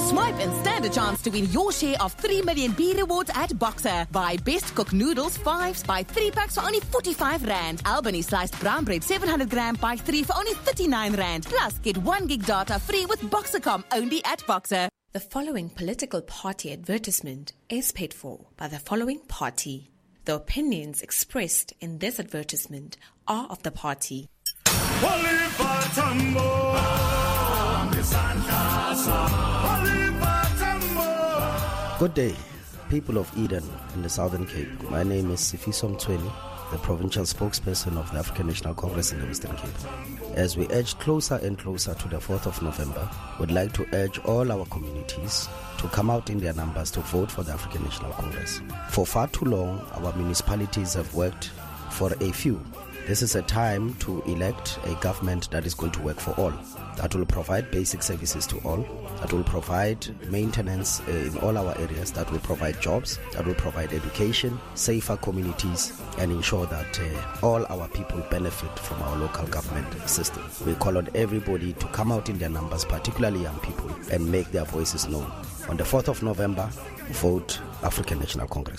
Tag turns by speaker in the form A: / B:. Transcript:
A: Swipe and stand a chance to win your share of 3 million B rewards at Boxer. Buy Best Cook Noodles 5s, buy 3 packs for only 45 Rand. Albany sliced brown bread 700 gram, buy 3 for only 39 Rand. Plus, get 1 gig data free with Boxercom only at Boxer.
B: The following political party advertisement is paid for by the following party. The opinions expressed in this advertisement are of the party.
C: Good day, people of Eden in the Southern Cape. My name is Sifiso Mtweni, the provincial spokesperson of the African National Congress in the Western Cape. As we edge closer and closer to the 4th of November, we'd like to urge all our communities to come out in their numbers to vote for the African National Congress. For far too long, our municipalities have worked for a few. This is a time to elect a government that is going to work for all, that will provide basic services to all, that will provide maintenance in all our areas, that will provide jobs, that will provide education, safer communities, and ensure that all our people benefit from our local government system. We call on everybody to come out in their numbers, particularly young people, and make their voices known. On the 4th of November, vote African National Congress.